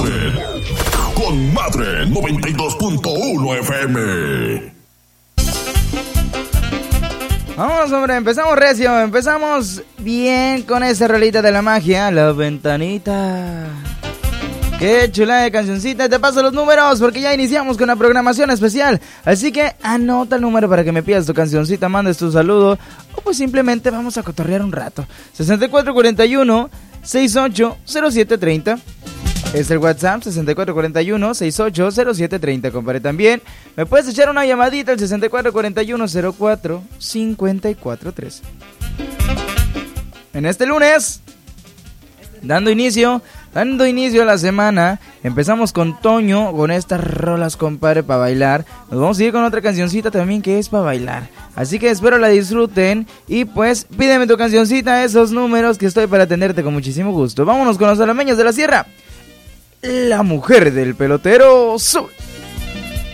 Con Madre 92.1 FM. Vamos, hombre, empezamos recio, empezamos bien con esa rolita de la magia, La Ventanita. Qué chula de cancioncita, te paso los números porque ya iniciamos con la programación especial. Así que anota el número para que me pidas tu cancioncita, mandes tu saludo o pues simplemente vamos a cotorrear un rato. 6441-680730. Es el WhatsApp 6441-680730, compadre. También me puedes echar una llamadita al 6441-04-543. En este lunes, dando inicio a la semana, empezamos con Toño, con estas rolas, compadre, para bailar. Nos vamos a ir con otra cancioncita también que es para bailar. Así que espero la disfruten y pues pídeme tu cancioncita, esos números que estoy para atenderte con muchísimo gusto. Vámonos con los alameños de la sierra. La mujer del pelotero, sube.